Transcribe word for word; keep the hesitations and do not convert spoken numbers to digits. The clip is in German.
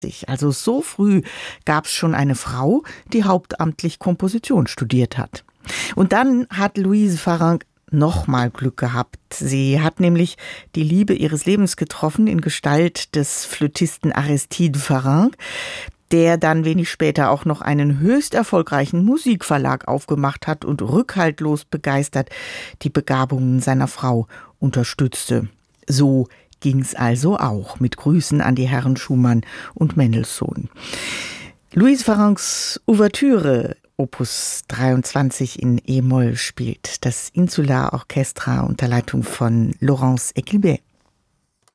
Also so früh gab es schon eine Frau, die hauptamtlich Komposition studiert hat. Und dann hat Louise Farrenc noch mal Glück gehabt. Sie hat nämlich die Liebe ihres Lebens getroffen in Gestalt des Flötisten Aristide Farrenc, der dann wenig später auch noch einen höchst erfolgreichen Musikverlag aufgemacht hat und rückhaltlos begeistert die Begabungen seiner Frau unterstützte. So ging's also auch, mit Grüßen an die Herren Schumann und Mendelssohn. Louise Farrencs Ouvertüre, Opus dreiundzwanzig in E-Moll, spielt das Insular Orchestra unter Leitung von Laurence Equilbet.